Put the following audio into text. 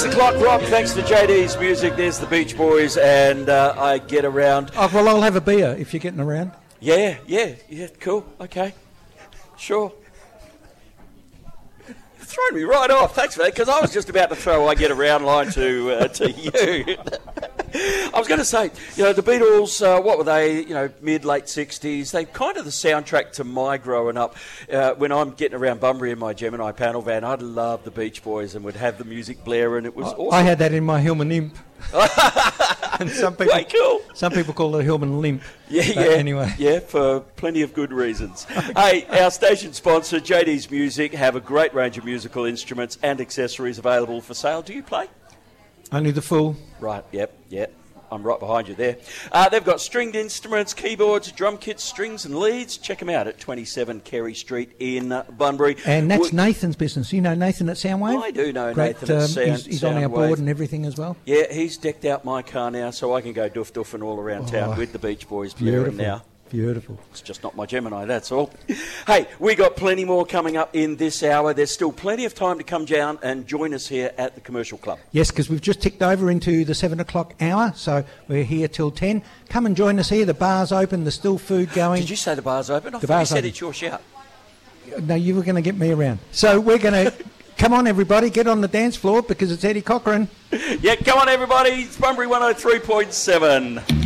o'clock, Rob. Thanks to JD's music. There's the Beach Boys, and I get around. Oh, well, I'll have a beer if you're getting around. Yeah, cool, okay, sure. Thrown me right off. Thanks for that, because I was just about to throw I get around line to you. I was going to say, the Beatles, what were they, mid, late 60s? They kind of the soundtrack to my growing up. When I'm getting around Bunbury in my Gemini panel van, I'd love the Beach Boys and would have the music blare, and it was awesome. I had that in my Hillman Imp. And some people call it a Hillman Limp. Anyway. Yeah, for plenty of good reasons. Hey, our station sponsor, JD's Music, have a great range of musical instruments and accessories available for sale. Do you play? Only the fool. Right, yep. I'm right behind you there. They've got stringed instruments, keyboards, drum kits, strings and leads. Check them out at 27 Carey Street in Bunbury. And that's Nathan's business. You know Nathan at Soundwave? I do know Nathan at Soundwave. He's on our board and everything as well. Yeah, he's decked out my car now, so I can go doof-doofing all around town with the Beach Boys blaring now. Beautiful. It's just not my Gemini, that's all. Hey, we got plenty more coming up in this hour. There's still plenty of time to come down and join us here at the Commercial Club. Yes, because we've just ticked over into the 7 o'clock hour, so we're here till 10. Come and join us here. The bar's open. There's still food going. Did you say the bar's open? I thought you said it's your shout. No, you were going to get me around. So we're going to... Come on, everybody. Get on the dance floor because it's Eddie Cochran. Yeah, come on, everybody. It's Bunbury 103.7.